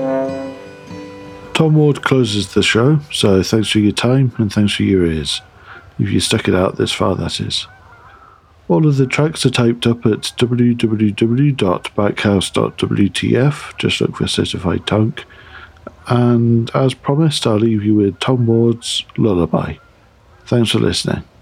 Tom Ward closes the show, so thanks for your time and thanks for your ears. If you stuck it out this far, that is. All of the tracks are typed up at www.backhouse.wtf. Just look for Certified Tonk. And as promised, I'll leave you with Tom Ward's Lullaby. Thanks for listening.